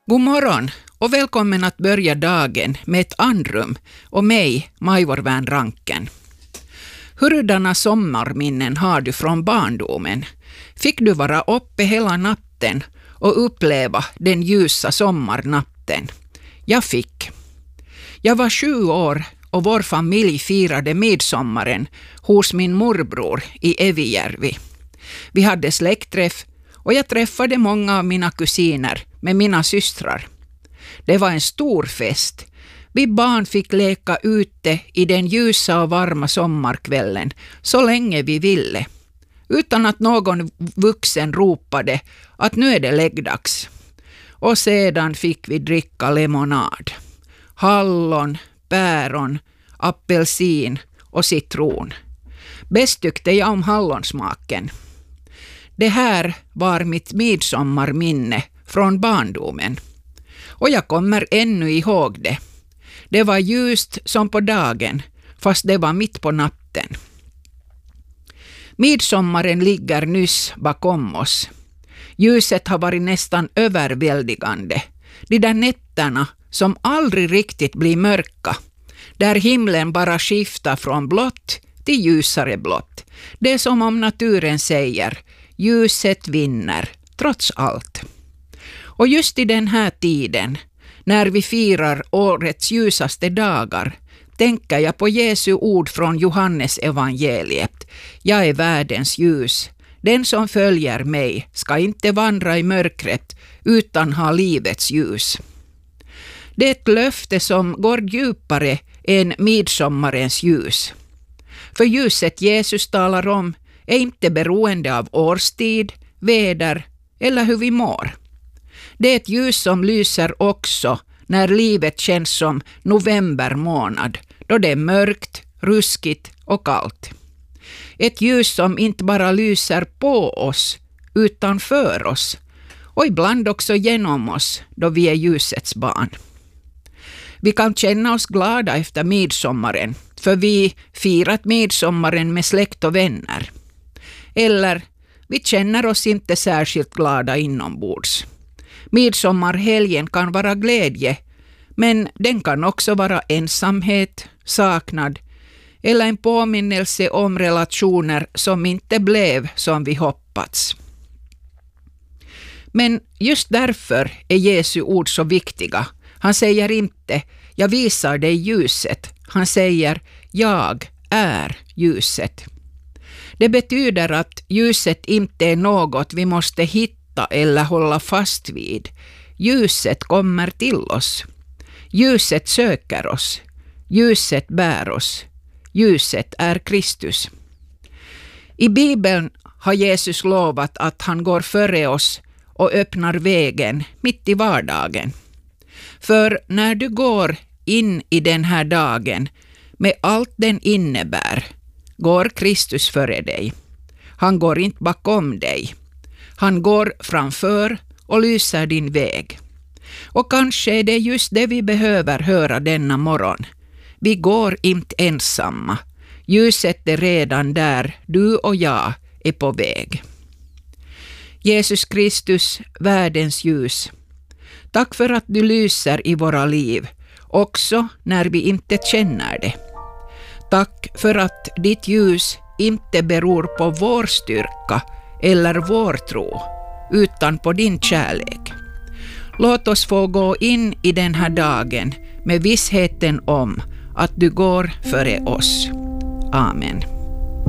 God morgon och välkommen att börja dagen med ett andrum och mig, Majvor Ranken. Hurdana sommarminnen har du från barndomen? Fick du vara uppe hela natten och uppleva den ljusa sommarnatten? Jag fick. Jag var 7 år och vår familj firade midsommaren hos min morbror i Evijärvi. Vi hade släktträff och jag träffade många av mina kusiner med mina systrar. Det var en stor fest. Vi barn fick leka ute i den ljusa och varma sommarkvällen så länge vi ville, utan att någon vuxen ropade att nu är det läggdags. Och sedan fick vi dricka lemonad. Hallon, päron, apelsin och citron. Bäst tyckte jag om hallonsmaken. Det här var mitt midsommarminne från barndomen. Och jag kommer ännu ihåg det. Det var ljust som på dagen, fast det var mitt på natten. Midsommaren ligger nyss bakom oss. Ljuset har varit nästan överväldigande. De där nätterna som aldrig riktigt blir mörka, där himlen bara skiftar från blått till ljusare blått. Det är som om naturen säger, ljuset vinner, trots allt. Och just i den här tiden, när vi firar årets ljusaste dagar, tänker jag på Jesu ord från Johannes evangeliet. Jag är världens ljus. Den som följer mig ska inte vandra i mörkret utan ha livets ljus. Det är ett löfte som går djupare än midsommarens ljus. För ljuset Jesus talar om är inte beroende av årstid, väder eller hur vi mår. Det är ett ljus som lyser också när livet känns som november månad, då det är mörkt, ruskigt och kallt. Ett ljus som inte bara lyser på oss utan för oss och ibland också genom oss då vi är ljusets barn. Vi kan känna oss glada efter midsommaren för vi firat midsommaren med släkt och vänner. Eller vi känner oss inte särskilt glada inombords. Midsommarhelgen kan vara glädje, men den kan också vara ensamhet, saknad eller en påminnelse om relationer som inte blev som vi hoppats. Men just därför är Jesu ord så viktiga. Han säger inte, jag visar dig ljuset. Han säger, jag är ljuset. Det betyder att ljuset inte är något vi måste hitta eller hålla fast vid. Ljuset kommer till oss. Ljuset söker oss. Ljuset bär oss. Ljuset är Kristus. I Bibeln har Jesus lovat att han går före oss och öppnar vägen mitt i vardagen. För när du går in i den här dagen med allt den innebär, går Kristus före dig. Han går inte bakom dig. Han går framför och lyser din väg. Och kanske är det just det vi behöver höra denna morgon. Vi går inte ensamma. Ljuset är redan där, du och jag är på väg. Jesus Kristus, världens ljus. Tack för att du lyser i våra liv, också när vi inte känner det. Tack för att ditt ljus inte beror på vår styrka eller vår tro, utan på din kärlek. Låt oss få gå in i den här dagen med vissheten om att du går före oss. Amen.